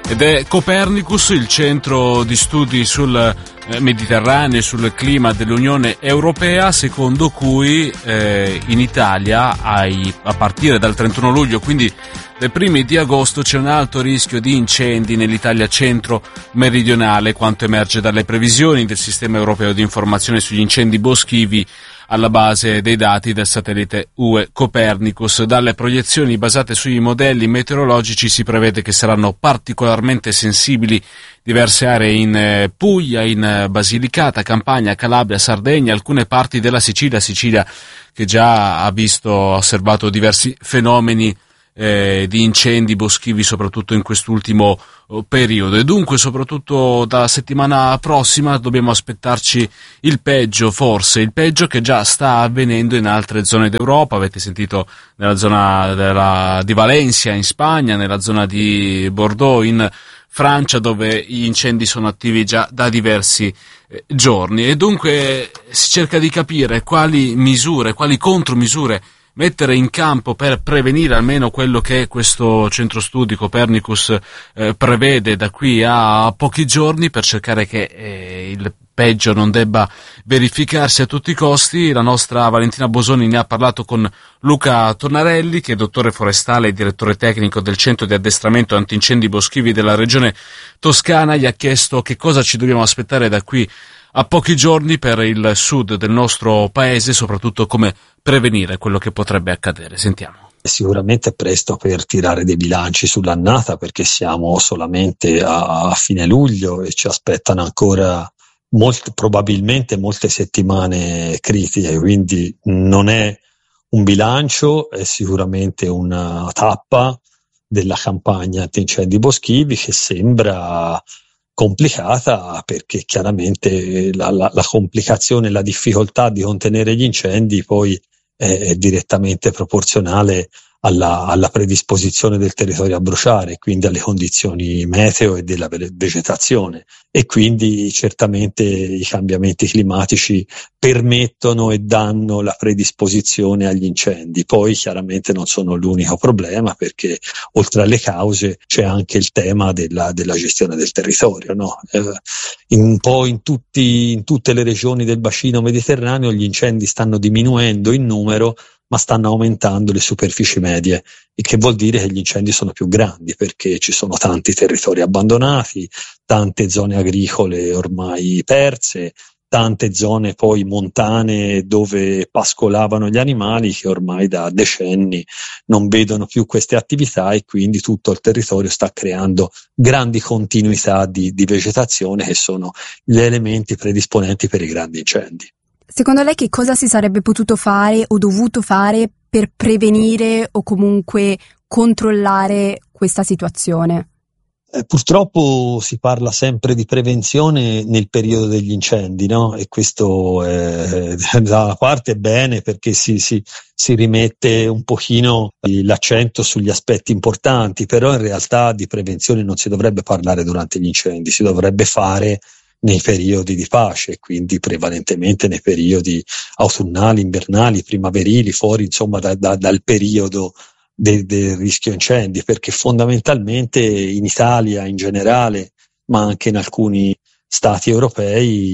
ed è Copernicus, il centro di studi sul Mediterraneo e sul clima dell'Unione Europea, secondo cui in Italia a partire dal 31 luglio, quindi dai primi di agosto, c'è un alto rischio di incendi nell'Italia centro-meridionale, quanto emerge dalle previsioni del Sistema Europeo di Informazione sugli Incendi Boschivi alla base dei dati del satellite UE Copernicus. Dalle proiezioni basate sui modelli meteorologici si prevede che saranno particolarmente sensibili diverse aree in Puglia, in Basilicata, Campania, Calabria, Sardegna, alcune parti della Sicilia che già ha osservato diversi fenomeni di incendi boschivi, soprattutto in quest'ultimo periodo, e dunque soprattutto dalla settimana prossima dobbiamo aspettarci il peggio, forse il peggio che già sta avvenendo in altre zone d'Europa. Avete sentito nella zona di Valencia in Spagna, nella zona di Bordeaux in Francia, dove gli incendi sono attivi già da diversi giorni, e dunque si cerca di capire quali contromisure mettere in campo per prevenire almeno quello che questo centro studi Copernicus prevede da qui a pochi giorni, per cercare che il peggio non debba verificarsi a tutti i costi. La nostra Valentina Bosoni ne ha parlato con Luca Tornarelli, che è dottore forestale e direttore tecnico del centro di addestramento antincendi boschivi della regione Toscana. Gli ha chiesto che cosa ci dobbiamo aspettare da qui a pochi giorni per il sud del nostro paese, soprattutto come prevenire quello che potrebbe accadere. Sentiamo. Sicuramente è presto per tirare dei bilanci sull'annata, perché siamo solamente a fine luglio e ci aspettano ancora probabilmente molte settimane critiche, quindi non è un bilancio, è sicuramente una tappa della campagna antincendi boschivi che sembra complicata, perché chiaramente la complicazione, la difficoltà di contenere gli incendi poi è direttamente proporzionale alla predisposizione del territorio a bruciare, quindi alle condizioni meteo e della vegetazione, e quindi certamente i cambiamenti climatici permettono e danno la predisposizione agli incendi. Poi chiaramente non sono l'unico problema, perché oltre alle cause c'è anche il tema della gestione del territorio, no? In tutte le regioni del bacino mediterraneo gli incendi stanno diminuendo in numero, ma stanno aumentando le superfici medie, il che vuol dire che gli incendi sono più grandi, perché ci sono tanti territori abbandonati, tante zone agricole ormai perse, tante zone poi montane dove pascolavano gli animali che ormai da decenni non vedono più queste attività, e quindi tutto il territorio sta creando grandi continuità di vegetazione, che sono gli elementi predisponenti per i grandi incendi. Secondo lei che cosa si sarebbe potuto fare o dovuto fare per prevenire o comunque controllare questa situazione? Purtroppo si parla sempre di prevenzione nel periodo degli incendi, no? E questo da una parte è bene, perché si rimette un pochino l'accento sugli aspetti importanti, però in realtà di prevenzione non si dovrebbe parlare durante gli incendi, si dovrebbe fare nei periodi di pace, quindi prevalentemente nei periodi autunnali, invernali, primaverili, fuori insomma dal periodo del rischio incendi, perché fondamentalmente in Italia in generale, ma anche in alcuni stati europei,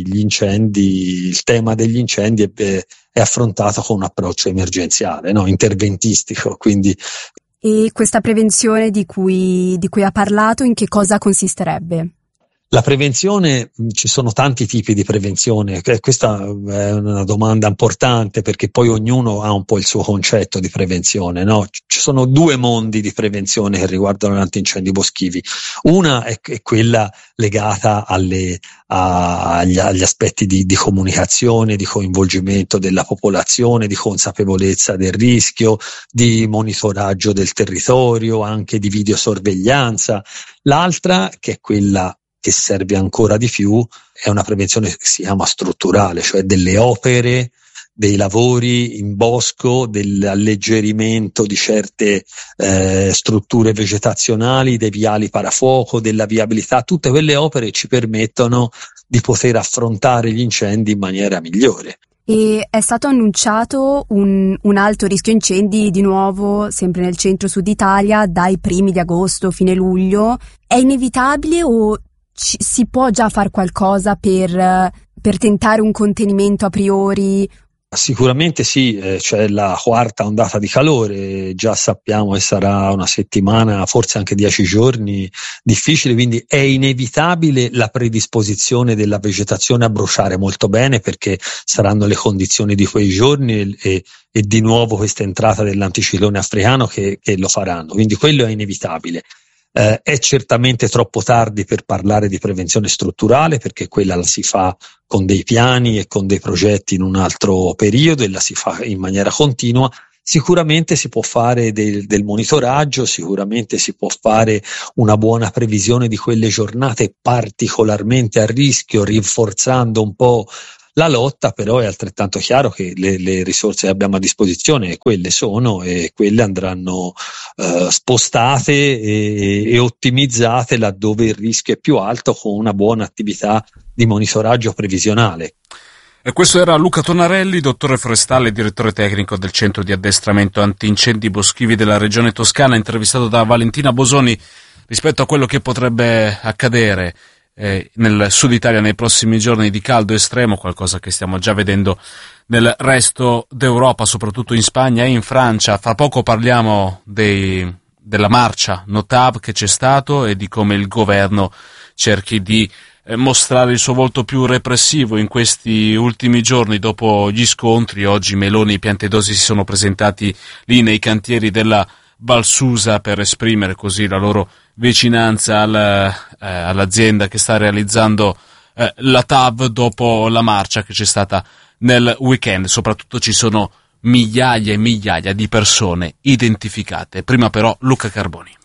il tema degli incendi è affrontato con un approccio emergenziale, no? Interventistico, quindi. E questa prevenzione di cui ha parlato, in che cosa consisterebbe? La prevenzione, ci sono tanti tipi di prevenzione, questa è una domanda importante, perché poi ognuno ha un po' il suo concetto di prevenzione, no? Ci sono due mondi di prevenzione che riguardano gli antincendi boschivi. Una è quella legata agli aspetti di comunicazione, di coinvolgimento della popolazione, di consapevolezza del rischio, di monitoraggio del territorio, anche di videosorveglianza. L'altra, che è quella che serve ancora di più, è una prevenzione che si chiama strutturale, cioè delle opere, dei lavori in bosco, dell'alleggerimento di certe strutture vegetazionali, dei viali parafuoco, della viabilità. Tutte quelle opere ci permettono di poter affrontare gli incendi in maniera migliore. E è stato annunciato un alto rischio incendi di nuovo sempre nel centro-sud Italia dai primi di agosto, fine luglio. È inevitabile o si può già fare qualcosa per tentare un contenimento a priori? Sicuramente sì, c'è la quarta ondata di calore, già sappiamo che sarà una settimana, forse anche 10 giorni difficile, quindi è inevitabile la predisposizione della vegetazione a bruciare molto bene, perché saranno le condizioni di quei giorni e di nuovo questa entrata dell'anticiclone africano che lo faranno, quindi quello è inevitabile. È certamente troppo tardi per parlare di prevenzione strutturale, perché quella la si fa con dei piani e con dei progetti in un altro periodo e la si fa in maniera continua. Sicuramente si può fare del monitoraggio, sicuramente si può fare una buona previsione di quelle giornate particolarmente a rischio, rinforzando un po' la lotta, però è altrettanto chiaro che le risorse che abbiamo a disposizione quelle sono, e quelle andranno spostate e ottimizzate laddove il rischio è più alto, con una buona attività di monitoraggio previsionale. E questo era Luca Tonarelli, dottore forestale e direttore tecnico del centro di addestramento antincendi boschivi della regione Toscana, intervistato da Valentina Bosoni rispetto a quello che potrebbe accadere nel sud Italia nei prossimi giorni di caldo estremo, qualcosa che stiamo già vedendo nel resto d'Europa, soprattutto in Spagna e in Francia. Fra poco parliamo della marcia NoTAV che c'è stato e di come il governo cerchi di mostrare il suo volto più repressivo in questi ultimi giorni dopo gli scontri. Oggi Meloni e Piantedosi si sono presentati lì nei cantieri della Valsusa per esprimere così la loro vicinanza all'azienda che sta realizzando la TAV dopo la marcia che c'è stata nel weekend. Soprattutto ci sono migliaia e migliaia di persone identificate. Prima però Luca Carboni.